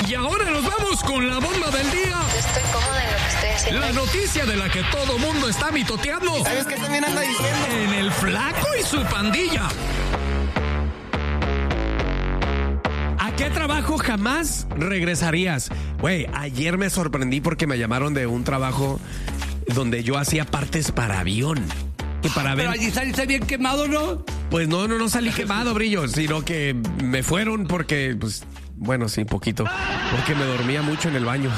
Y ahora nos vamos con la bomba del día. Estoy cómoda en lo que estoy haciendo. La noticia de la que todo mundo está mitoteando. ¿Sabes qué también anda diciendo? En el Flaco y su pandilla. ¿A qué trabajo jamás regresarías? Güey, ayer me sorprendí porque me llamaron de un trabajo donde yo hacía partes para avión. Que para ver... Pero allí saliste bien quemado, ¿no? Pues no salí quemado, Brillo, sino que me fueron porque, pues, bueno, sí, poquito, porque me dormía mucho en el baño.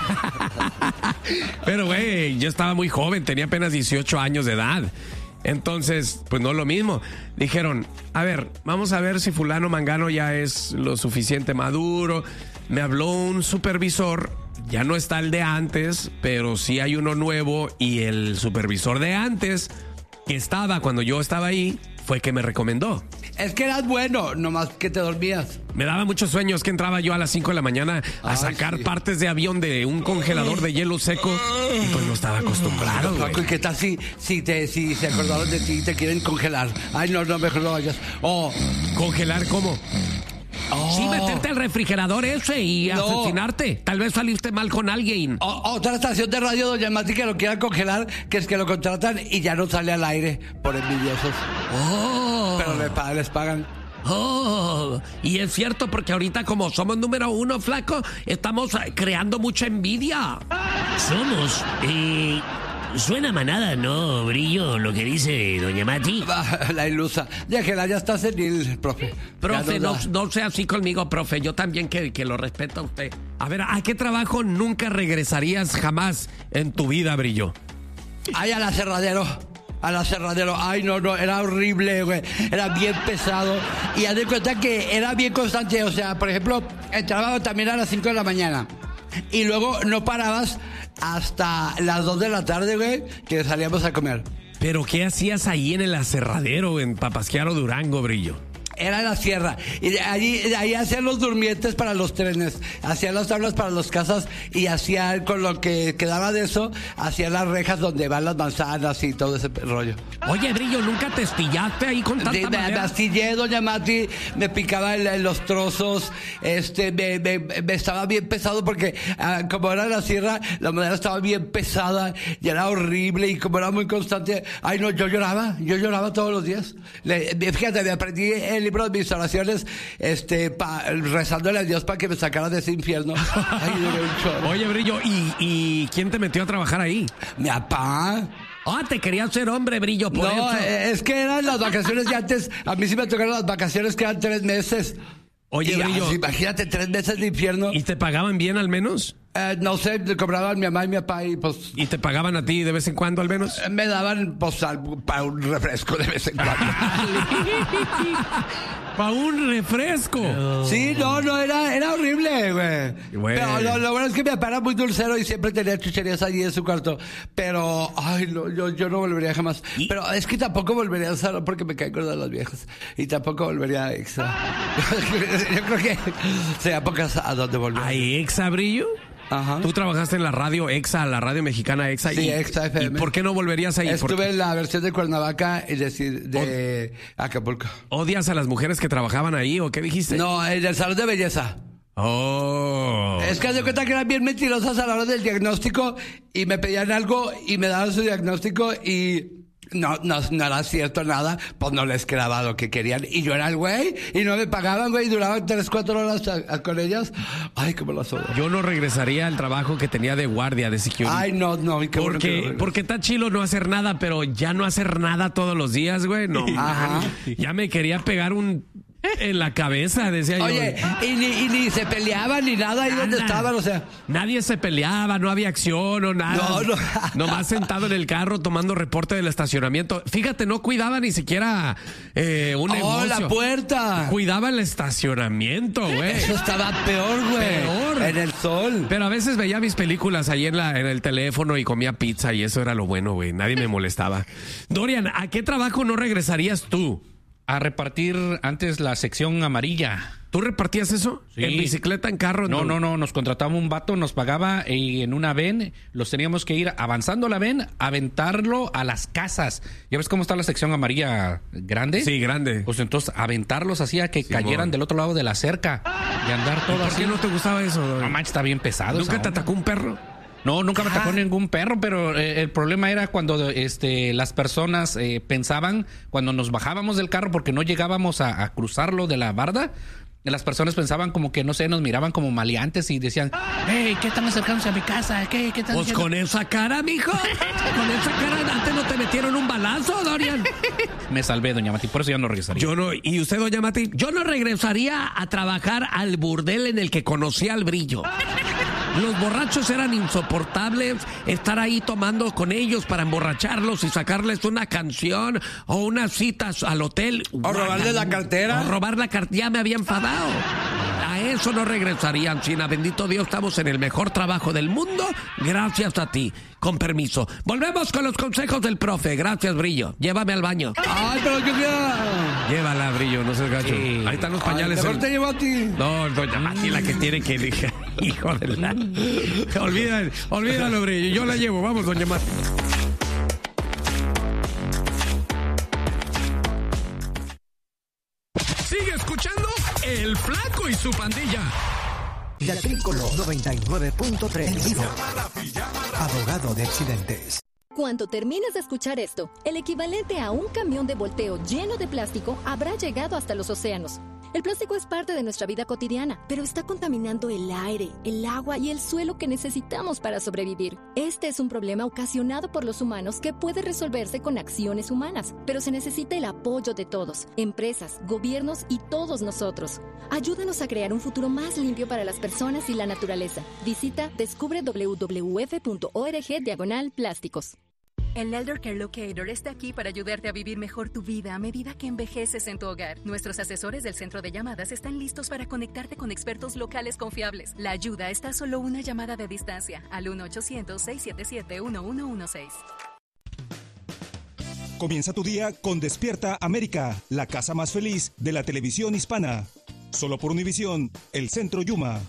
Pero, güey, yo estaba muy joven, tenía apenas 18 años de edad. Entonces, pues no es lo mismo. Dijeron, a ver, vamos a ver si fulano mangano ya es lo suficiente maduro. Me habló un supervisor, ya no está el de antes, pero sí hay uno nuevo y el supervisor de antes, que estaba cuando yo estaba ahí, fue que me recomendó. Es que eras bueno, nomás que te dormías. Me daba muchos sueños que entraba yo a las 5 de la mañana a sacar partes de avión de un congelador de hielo seco y pues no estaba acostumbrado, güey. ¿Y qué tal si se acordaron de ti y te quieren congelar? Ay, no, mejor no vayas. ¿Congelar cómo? Sí, meterte al refrigerador ese y asesinarte. Tal vez saliste mal con alguien. Otra estación de radio, doña Mati, que lo quieran congelar, que es que lo contratan y ya no sale al aire por envidiosos. Pero les pagan. Y es cierto, porque ahorita como somos número 1, Flaco, estamos creando mucha envidia. Somos, suena manada, ¿no, Brillo? Lo que dice doña Mati. La ilusa. Déjela, ya está senil, profe. Profe, no sea así conmigo, profe. Yo también que lo respeto a usted. A ver, ¿a qué trabajo nunca regresarías jamás en tu vida, Brillo? Ay, al aserradero. Ay, no, era horrible, güey. Era bien pesado. Y haz de cuenta que era bien constante. O sea, por ejemplo, entraba también a las 5 de la mañana. Y luego no parabas hasta las 2 de la tarde, güey, que salíamos a comer. ¿Pero qué hacías ahí en el aserradero, en Papasquiaro, Durango, Brillo? Era la sierra. Y ahí hacían los durmientes para los trenes. Hacían las tablas para las casas. Y hacían, con lo que quedaba de eso, hacían las rejas donde van las manzanas y todo ese rollo. Oye, Brillo, ¿nunca te estillaste ahí con tanta madera? Me astillé, doña Mati. Me picaba los trozos. Me estaba bien pesado porque como era la sierra, la madera estaba bien pesada. Y era horrible. Y como era muy constante, ay no, yo lloraba todos los días. Fíjate, me aprendí el libro de mis oraciones, rezándole a Dios para que me sacara de ese infierno. Ay, oye, Brillo, ¿y quién te metió a trabajar ahí? Mi papá. Te quería ser hombre, Brillo, por eso. Es que eran las vacaciones de antes. A mí sí me tocaron las vacaciones que eran 3 meses. Oye, Brillo. Imagínate, 3 meses de infierno. ¿Y te pagaban bien al menos? No sé, le cobraban mi mamá y mi papá y pues... ¿Y te pagaban a ti de vez en cuando al menos? Me daban pues para un refresco de vez en cuando. ¿Para un refresco? Sí, no, era horrible, güey. Pero lo bueno es que mi papá era muy dulcero y siempre tenía chucherías allí en su cuarto. Pero, ay, no, yo no volvería jamás. Pero es que tampoco volvería a usar porque me caen gordas las viejas. Y tampoco volvería a Exa. Yo creo que sería pocas a donde volver. ¿A Exa, Brillo? Ajá. Tú trabajaste en la radio EXA, la radio mexicana EXA. Sí, EXA FM. ¿Y por qué no volverías ahí? Estuve en la versión de Cuernavaca y de Acapulco. ¿Odias a las mujeres que trabajaban ahí o qué dijiste? No, en el salón de belleza. Es que de cuenta que eran bien mentirosas a la hora del diagnóstico y me pedían algo y me daban su diagnóstico y... No era cierto nada, pues no les quedaba lo que querían. Y yo era el güey, y no me pagaban, güey, y duraban 3-4 horas con ellas. Ay, cómo las odio. Yo no regresaría al trabajo que tenía de guardia, de security. Ay, no, qué bueno que porque está chilo no hacer nada, pero ya no hacer nada todos los días, güey, no. Ajá. Ya me quería pegar en la cabeza, decía Oye, yo. y ni se peleaban ni nada ahí donde estaban, o sea. Nadie se peleaba, no había acción o nada. No. Nomás sentado en el carro tomando reporte del estacionamiento. Fíjate, no cuidaba ni siquiera un negocio. La puerta. Cuidaba el estacionamiento, güey. Eso estaba peor, güey. Peor. En el sol. Pero a veces veía mis películas ahí en el teléfono y comía pizza y eso era lo bueno, güey. Nadie me molestaba. Dorian, ¿a qué trabajo no regresarías tú? A repartir antes la sección amarilla. ¿Tú repartías eso? Sí. ¿En bicicleta, en carro? No, nos contrataba un vato, nos pagaba y en una ven, los teníamos que ir avanzando la ven, aventarlo a las casas. ¿Ya ves cómo está la sección amarilla grande? Sí, grande. Pues entonces aventarlos así a que cayeran del otro lado de la cerca y andar todo ¿Por así. qué no te gustaba eso? No manches, está bien pesado. ¿Nunca te atacó un perro? No, nunca me atacó ningún perro, pero el problema era cuando las personas pensaban, cuando nos bajábamos del carro porque no llegábamos a cruzarlo de la barda, las personas pensaban como que, no sé, nos miraban como maleantes y decían, hey, ¿qué están acercándose a mi casa? ¿Qué están Pues haciendo? con esa cara, mijo. Con esa cara, antes no te metieron un balazo, Dorian. Me salvé, doña Mati, por eso ya no regresaría. Yo no, ¿y usted, doña Mati? Yo no regresaría a trabajar al burdel en el que conocí al Brillo. Los borrachos eran insoportables, estar ahí tomando con ellos para emborracharlos y sacarles una canción o unas citas al hotel. O robarle la cartera. O robar la cartera. Ya me había enfadado. A eso no regresarían, China. Bendito Dios, estamos en el mejor trabajo del mundo. Gracias a ti. Con permiso. Volvemos con los consejos del profe. Gracias, Brillo. Llévame al baño. Ay, pero que sea. Llévala, Brillo, no seas gacho. Sí. Ahí están los pañales. Mejor te llevo a ti. No, doña Mati, la que tiene que elegir. Hijo de la... Olvídalo, Brillo. Yo la llevo. Vamos, doña Mati. Sigue escuchando El Flaco y su pandilla. La Tricolor 99.3 vivo. Abogado de accidentes. Cuando termines de escuchar esto, el equivalente a un camión de volteo lleno de plástico habrá llegado hasta los océanos. El plástico es parte de nuestra vida cotidiana, pero está contaminando el aire, el agua y el suelo que necesitamos para sobrevivir. Este es un problema ocasionado por los humanos que puede resolverse con acciones humanas, pero se necesita el apoyo de todos, empresas, gobiernos y todos nosotros. Ayúdanos a crear un futuro más limpio para las personas y la naturaleza. Visita descubre www.org/plásticos. El Elder Care Locator está aquí para ayudarte a vivir mejor tu vida a medida que envejeces en tu hogar. Nuestros asesores del centro de llamadas están listos para conectarte con expertos locales confiables. La ayuda está a solo una llamada de distancia al 1-800-677-1116. Comienza tu día con Despierta América, la casa más feliz de la televisión hispana. Solo por Univisión, el Centro Yuma.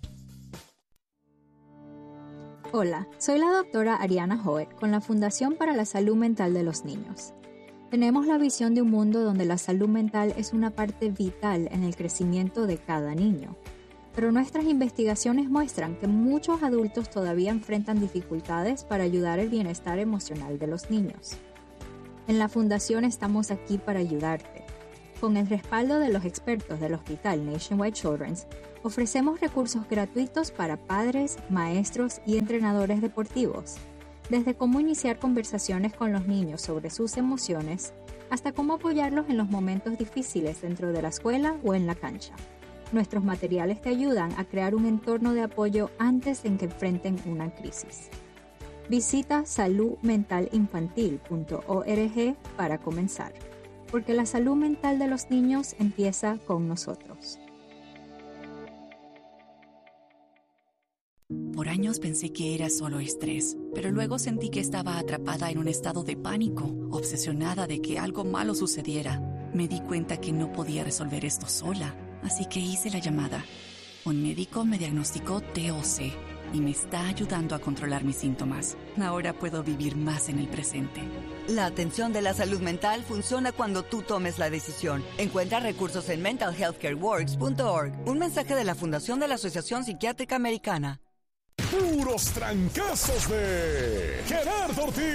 Hola, soy la doctora Ariana Hoet con la Fundación para la Salud Mental de los Niños. Tenemos la visión de un mundo donde la salud mental es una parte vital en el crecimiento de cada niño. Pero nuestras investigaciones muestran que muchos adultos todavía enfrentan dificultades para ayudar el bienestar emocional de los niños. En la Fundación estamos aquí para ayudarte. Con el respaldo de los expertos del Hospital Nationwide Children's, ofrecemos recursos gratuitos para padres, maestros y entrenadores deportivos, desde cómo iniciar conversaciones con los niños sobre sus emociones, hasta cómo apoyarlos en los momentos difíciles dentro de la escuela o en la cancha. Nuestros materiales te ayudan a crear un entorno de apoyo antes de que enfrenten una crisis. Visita saludmentalinfantil.org para comenzar, porque la salud mental de los niños empieza con nosotros. Por años pensé que era solo estrés, pero luego sentí que estaba atrapada en un estado de pánico, obsesionada de que algo malo sucediera. Me di cuenta que no podía resolver esto sola, así que hice la llamada. Un médico me diagnosticó TOC y me está ayudando a controlar mis síntomas. Ahora puedo vivir más en el presente. La atención de la salud mental funciona cuando tú tomes la decisión. Encuentra recursos en mentalhealthcareworks.org. Un mensaje de la Fundación de la Asociación Psiquiátrica Americana. Puros trancazos de Gerardo Ortiz.